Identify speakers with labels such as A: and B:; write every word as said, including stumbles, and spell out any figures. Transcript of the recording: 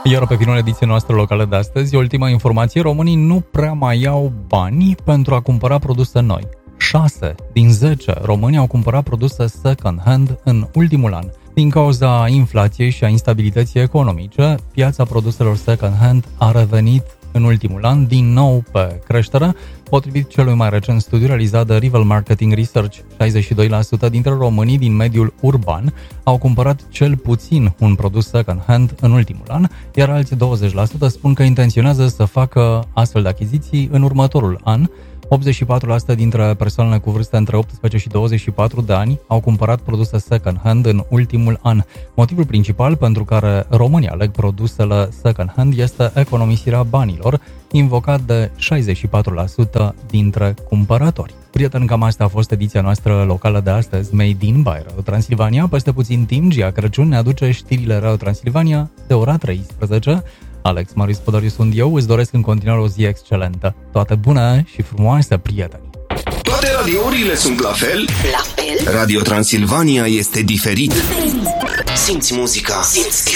A: Iar pe finul ediției noastre locale de astăzi, ultima informație, românii nu prea mai iau bani pentru a cumpăra produse noi. șase din zece români au cumpărat produse second-hand în ultimul an. Din cauza inflației și a instabilității economice, piața produselor second-hand a revenit în ultimul an din nou pe creștere. Potrivit celui mai recent studiu realizat de Rival Marketing Research, șaizeci și doi la sută dintre românii din mediul urban au cumpărat cel puțin un produs second-hand în ultimul an, iar alți douăzeci la sută spun că intenționează să facă astfel de achiziții în următorul an. optzeci și patru la sută dintre persoanele cu vârste între optsprezece și douăzeci și patru de ani au cumpărat produse second-hand în ultimul an. Motivul principal pentru care românii aleg produsele second-hand este economisirea banilor, invocat de șaizeci și patru la sută dintre cumpărători. Prieteni, cam asta a fost ediția noastră locală de astăzi, Made in by Radio Transilvania. Peste puțin timp, Gia Crăciun ne aduce știrile Radio Transilvania de ora treisprezece. Alex Marius Podoriu sunt eu, îți doresc în continuare o zi excelentă. Toate bune și frumoase, prieteni!
B: Toate radiourile sunt la fel?
C: La fel?
B: Radio Transilvania este diferit. Simți muzica. Simți